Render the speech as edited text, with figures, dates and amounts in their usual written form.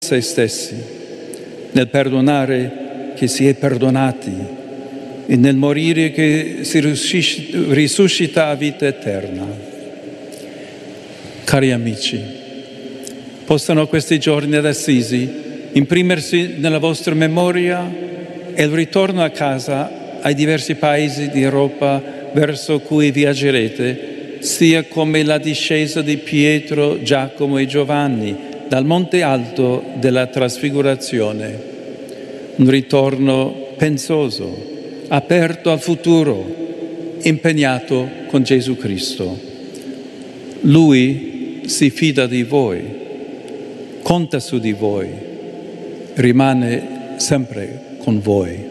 se stessi, nel perdonare che si è perdonati e nel morire che si risuscita a vita eterna. Cari amici, possano questi giorni ad Assisi imprimersi nella vostra memoria e il ritorno a casa ai diversi paesi di Europa verso cui viaggerete sia come la discesa di Pietro, Giacomo e Giovanni dal monte alto della trasfigurazione. Un ritorno pensoso, aperto al futuro, impegnato con Gesù Cristo. Lui si fida di voi, conta su di voi, rimane sempre con voi.